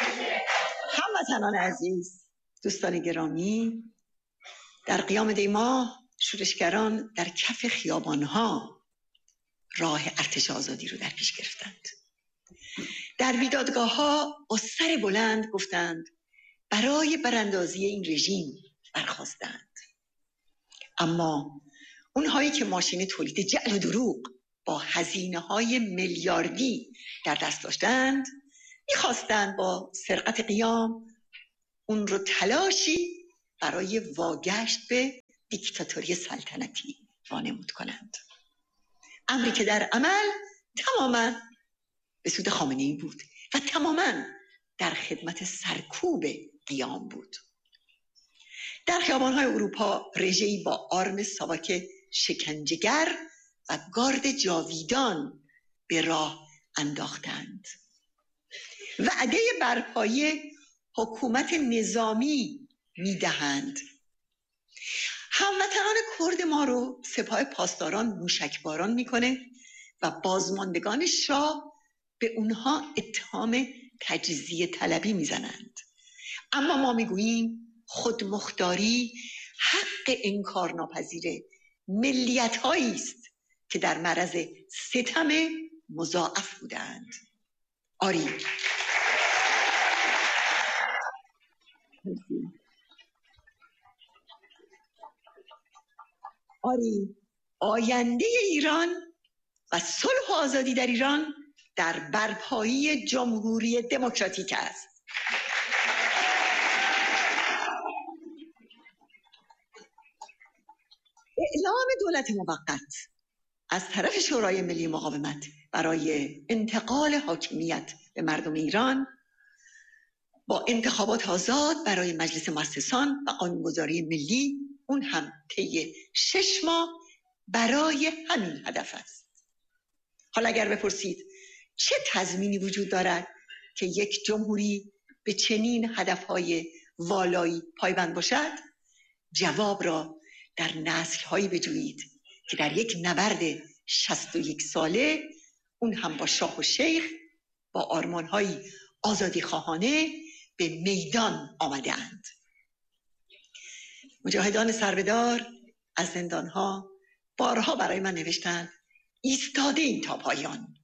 هموطنان عزیز، دوستان گرامی، در قیام دی ماه شورشگران در کف خیابانها راه ارتش آزادی رو در پیش گرفتند. در بیدادگاه‌ها با سر بلند گفتند برای براندازی این رژیم برخاستند. اما اونهایی که ماشین تولید جعل و دروغ با هزینه‌های میلیاردی در دست داشتند می‌خواستند با سرقت قیام اون رو تلاشی برای واگشت به دیکتاتوری سلطنتی وانمود کنند. امری که در عمل تماماً به سود خامنه‌ای بود و تماماً در خدمت سرکوب قیام بود. در خیابان‌های اروپا رژه‌ای با آرم ساواک شکنجه‌گر و گارد جاویدان به راه انداختند. وعده برپایی حکومت نظامی میدهند. هموطنان کرد ما رو سپاه پاسداران موشکباران میکنه و بازماندگان شاه به اونها اتهام تجزیه طلبی میزنند. اما ما میگوییم خودمختاری حق انکارناپذیر ملیت هایی است که در معرض ستم مضاعف بودند. آری آینده ایران و صلح و آزادی در ایران در برپایی جمهوری دموکراتیک است. اعلام دولت موقت از طرف شورای ملی مقاومت برای انتقال حاکمیت به مردم ایران با انتخابات آزاد برای مجلس مؤسسان و قانونگذاری ملی، اون هم طی 6 ماه برای همین هدف است. حالا اگر بپرسید چه تضمینی وجود دارد که یک جمهوری به چنین هدفهای والایی پایبند باشد؟ جواب را در نسل‌هایی بجویید که در یک نبرد 61 ساله، اون هم با شاه و شیخ، با آرمان‌های آزادی خواهانه به میدان آمده اند. مجاهدان سربدار از زندان‌ها بارها برای من نوشتند ایستاده این تا پایان